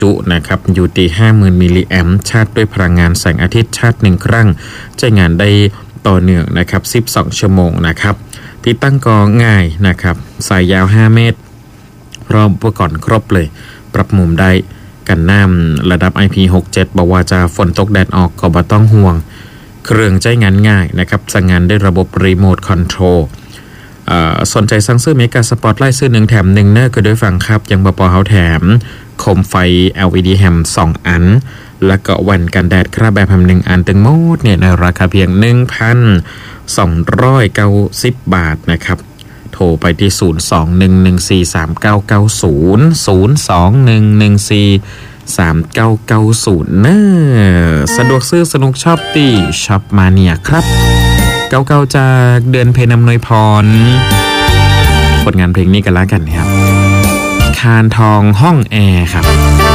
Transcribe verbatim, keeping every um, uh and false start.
จุนะครับอยู่ที่ ห้าหมื่น มิลลิแอมป์ชาร์จด้วยพลังงานแสงอาทิตย์ชาร์จหนึ่งครั้งใช้งานได้ต่อเนื่องนะครับสิบสองชั่วโมงนะครับติดตั้งก็ง่ายนะครับสายยาวห้าเมตรพร้อมอุปกรณ์ครบเลยปรับมุมได้กันน้ำระดับ ไอ พี หกสิบเจ็ด บอกว่าจะฝนตกแดดออกก็บ่ต้องห่วงเครื่องใช้งานง่ายนะครับสั่งงานได้ระบบรีโมทคอนโทรลสนใจสั่งซื้อเมกาสปอร์ตไลท์ซื้อหนึ่งแถมหนึ่งเนอร์ก็ด้วยฟังครับยังบปเฮาแถมโคมไฟ แอล อี ดี แฮมสองอันแล้วก็แว่นกันแดดคราบแบบแฮมหนึ่งอันตึงหมดเนี่ยในราคาเพียง หนึ่งพันสองร้อยเก้าสิบ บาทนะครับโทรไปที่ศูนย์ สอง หนึ่ง หนึ่ง สี่ สาม เก้า เก้า ศูนย์ ศูนย์ สอง หนึ่ง หนึ่ง สี่ สาม เก้า เก้า ศูนย์เนอร์สะดวกซื้อสนุกชอบตีช็อปมาเนียครับเก่าๆจากเดือนเพนำนวยพรผลงานเพลงนี้กันแล้วกันครับคานทองห้องแอร์ครับ